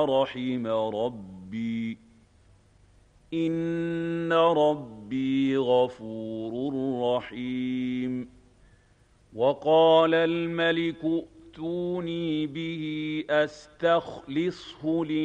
رحم ربي إن ربي غفور رحيم. وقال الملك ائتوني به أستخلصه